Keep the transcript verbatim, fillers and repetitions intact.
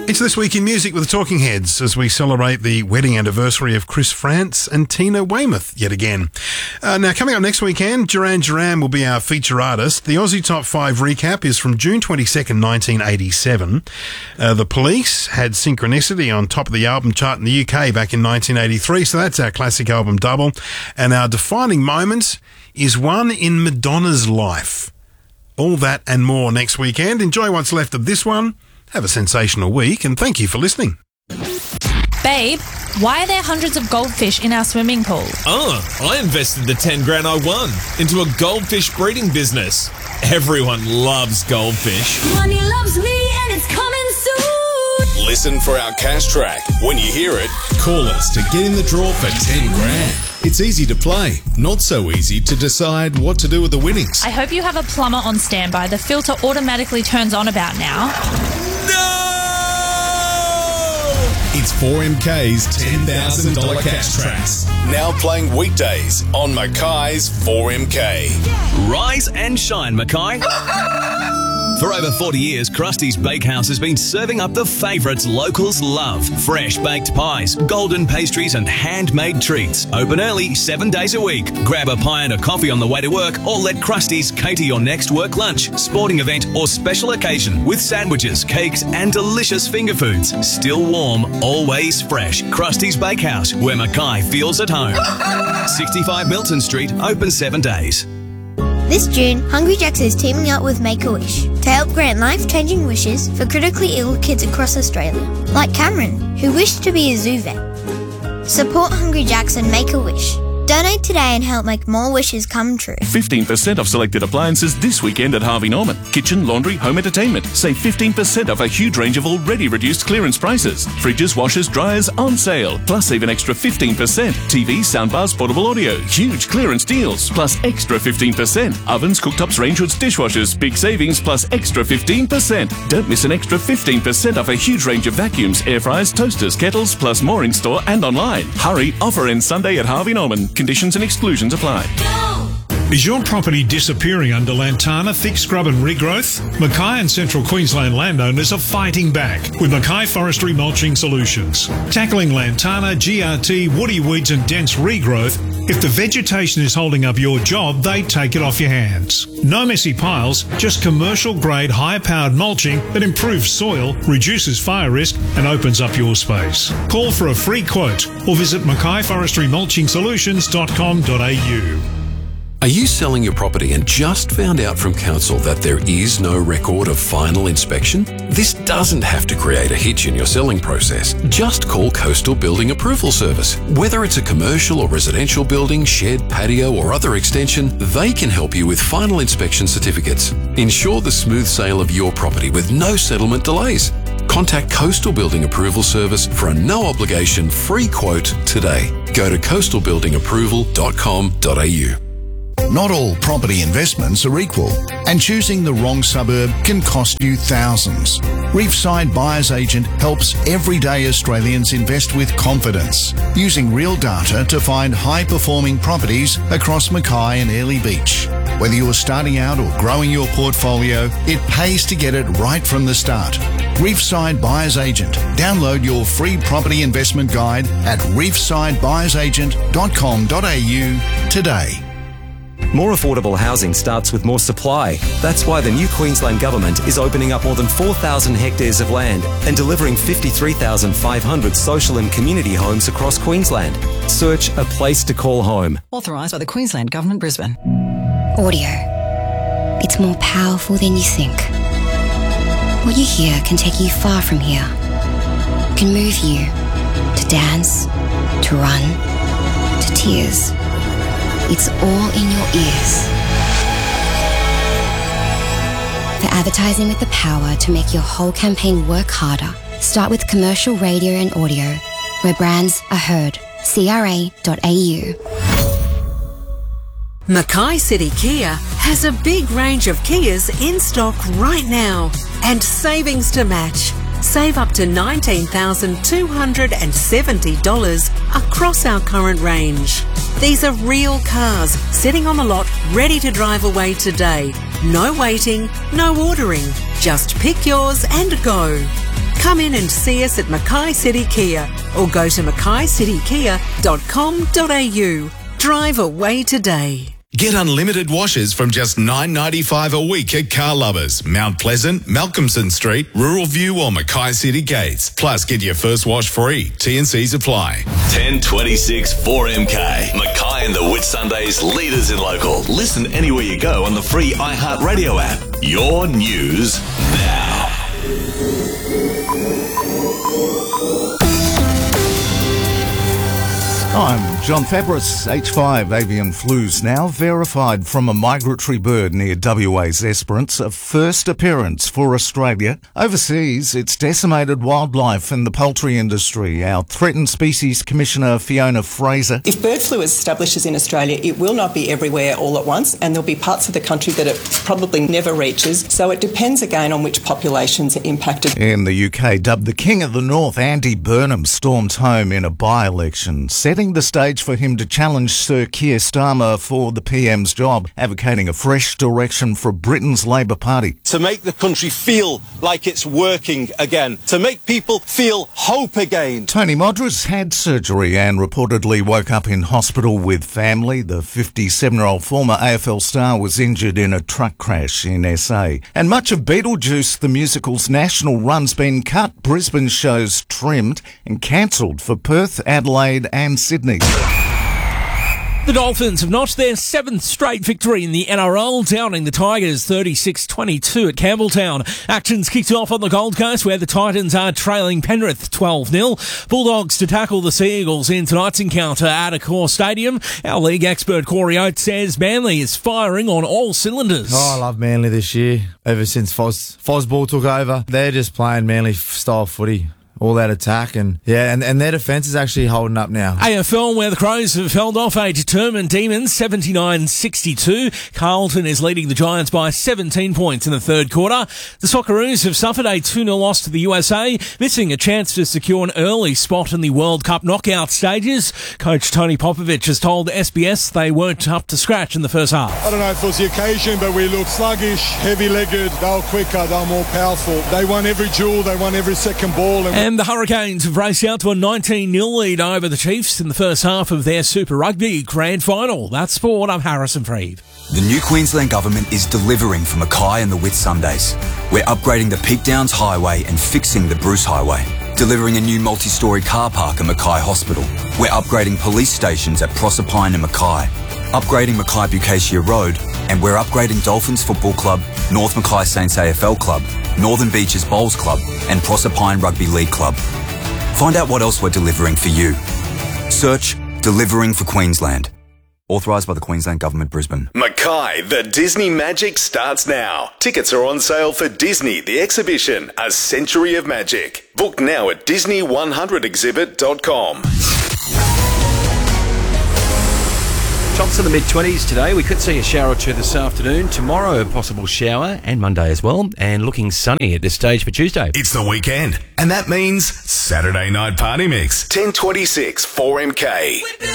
It's This Week in Music with the Talking Heads as we celebrate the wedding anniversary of Chris Frantz and Tina Weymouth yet again. Uh, now, coming up next weekend, Duran Duran will be our feature artist. The Aussie Top five recap is from June twenty-second, nineteen eighty-seven. Uh, the Police had Synchronicity on top of the album chart in the U K back in nineteen eighty-three, so that's our classic album double. And our defining moment is one in Madonna's life. All that and more next weekend. Enjoy what's left of this one. Have a sensational week, and thank you for listening. Babe, why are there hundreds of goldfish in our swimming pool? Oh, I invested the ten grand I won into a goldfish breeding business. Everyone loves goldfish. Money loves me and it's coming soon. Listen for our cash track. When you hear it, call us to get in the draw for ten grand. It's easy to play, not so easy to decide what to do with the winnings. I hope you have a plumber on standby. The filter automatically turns on about now. It's four M K's ten thousand dollars cash tracks. Now playing weekdays on Mackay's four M K. Rise and shine, Mackay. For over forty years, Krusty's Bakehouse has been serving up the favourites locals love. Fresh baked pies, golden pastries and handmade treats. Open early, seven days a week. Grab a pie and a coffee on the way to work, or let Krusty's cater your next work lunch, sporting event or special occasion with sandwiches, cakes and delicious finger foods. Still warm, always fresh. Krusty's Bakehouse, where Mackay feels at home. sixty-five Milton Street, open seven days. This June, Hungry Jack's is teaming up with Make-A-Wish to help grant life-changing wishes for critically ill kids across Australia, like Cameron, who wished to be a zoo vet. Support Hungry Jack's and Make-A-Wish. Donate today and help make more wishes come true. fifteen percent off selected appliances this weekend at Harvey Norman. Kitchen, laundry, home entertainment. Save fifteen percent off a huge range of already reduced clearance prices. Fridges, washers, dryers on sale. Plus save an extra fifteen percent. T Vs, soundbars, portable audio. Huge clearance deals. Plus extra fifteen percent. Ovens, cooktops, range hoods, dishwashers. Big savings plus extra fifteen percent. Don't miss an extra fifteen percent off a huge range of vacuums, air fryers, toasters, kettles, plus more in store and online. Hurry, offer ends Sunday at Harvey Norman. Conditions and exclusions apply. Is your property disappearing under lantana, thick scrub and regrowth? Mackay and Central Queensland landowners are fighting back with Mackay Forestry Mulching Solutions. Tackling lantana, G R T, woody weeds and dense regrowth, if the vegetation is holding up your job, they take it off your hands. No messy piles, just commercial-grade, high-powered mulching that improves soil, reduces fire risk and opens up your space. Call for a free quote or visit mackay forestry mulching solutions dot com dot a u. Are you selling your property and just found out from council that there is no record of final inspection? This doesn't have to create a hitch in your selling process. Just call Coastal Building Approval Service. Whether it's a commercial or residential building, shed, patio or other extension, they can help you with final inspection certificates. Ensure the smooth sale of your property with no settlement delays. Contact Coastal Building Approval Service for a no-obligation free quote today. Go to coastal building approval dot com dot a u. Not all property investments are equal, and choosing the wrong suburb can cost you thousands. Reefside Buyers Agent helps everyday Australians invest with confidence, using real data to find high-performing properties across Mackay and Airlie Beach. Whether you're starting out or growing your portfolio, it pays to get it right from the start. Reefside Buyers Agent. Download your free property investment guide at reefside buyers agent dot com dot a u today. More affordable housing starts with more supply. That's why the new Queensland Government is opening up more than four thousand hectares of land and delivering fifty-three thousand five hundred social and community homes across Queensland. Search a place to call home. Authorised by the Queensland Government, Brisbane. Audio. It's more powerful than you think. What you hear can take you far from here. It can move you to dance, to run, to tears. It's all in your ears. For advertising with the power to make your whole campaign work harder, start with commercial radio and audio, where brands are heard. C R A dot A U. Mackay City Kia has a big range of Kias in stock right now, and savings to match. Save up to nineteen thousand two hundred seventy dollars across our current range. These are real cars sitting on the lot ready to drive away today. No waiting, no ordering. Just pick yours and go. Come in and see us at Mackay City Kia or go to mackay city kia dot com dot a u. Drive away today. Get unlimited washes from just nine dollars ninety-five a week at Car Lovers, Mount Pleasant, Malcolmson Street, Rural View or Mackay City Gates. Plus, get your first wash free. T and C's apply. ten twenty-six four M K. Mackay and the Whitsundays leaders in local. Listen anywhere you go on the free iHeartRadio app. Your news now. I'm John Fabris. H five avian flus now verified from a migratory bird near W A's Esperance, a first appearance for Australia. Overseas, it's decimated wildlife and the poultry industry. Our Threatened Species Commissioner Fiona Fraser. If bird flu establishes in Australia, it will not be everywhere all at once, and there'll be parts of the country that it probably never reaches. So it depends again on which populations are impacted. In the U K, dubbed the King of the North, Andy Burnham stormed home in a by-election, setting the stage for him to challenge Sir Keir Starmer for the P M's job, advocating a fresh direction for Britain's Labour Party. To make the country feel like it's working again, to make people feel hope again. Tony Modras had surgery and reportedly woke up in hospital with family. The fifty-seven-year-old former A F L star was injured in a truck crash in S A. And much of Beetlejuice, the musical's national run's been cut. Brisbane shows trimmed and cancelled for Perth, Adelaide and Sydney. The Dolphins have notched their seventh straight victory in the N R L, downing the Tigers thirty-six twenty-two at Campbelltown. Actions kicked off on the Gold Coast, where the Titans are trailing Penrith twelve nil. Bulldogs to tackle the Sea Eagles in tonight's encounter at Accor Stadium. Our league expert Corey Oates says Manly is firing on all cylinders. Oh, I love Manly this year. Ever since Foz, Fozball took over, they're just playing Manly style footy. All that attack, and yeah, and, and their defence is actually holding up now. A F L, where the Crows have held off a determined Demons seventy-nine sixty-two. Carlton is leading the Giants by seventeen points in the third quarter. The Socceroos have suffered a two nil loss to the U S A, missing a chance to secure an early spot in the World Cup knockout stages. Coach Tony Popovich has told S B S they weren't up to scratch in the first half. I don't know if it was the occasion, but we looked sluggish, heavy-legged. They were quicker, they were more powerful. They won every duel, they won every second ball. And And the Hurricanes have raced out to a nineteen nil lead over the Chiefs in the first half of their Super Rugby Grand Final. That's sport. I'm Harrison Freed. The new Queensland Government is delivering for Mackay and the Whitsundays. We're upgrading the Peak Downs Highway and fixing the Bruce Highway. Delivering a new multi-storey car park at Mackay Hospital. We're upgrading police stations at Proserpine and Mackay. Upgrading Mackay Bucacia Road, and we're upgrading Dolphins Football Club, North Mackay Saints A F L Club, Northern Beaches Bowls Club, and Proserpine Rugby League Club. Find out what else we're delivering for you. Search Delivering for Queensland. Authorised by the Queensland Government, Brisbane. Mackay, the Disney Magic starts now. Tickets are on sale for Disney, the exhibition, A Century of Magic. Book now at disney one hundred exhibit dot com. Tops in the mid-twenties today. We could see a shower or two this afternoon. Tomorrow, a possible shower, and Monday as well. And looking sunny at this stage for Tuesday. It's the weekend, and that means Saturday Night Party Mix. ten twenty-six four M K.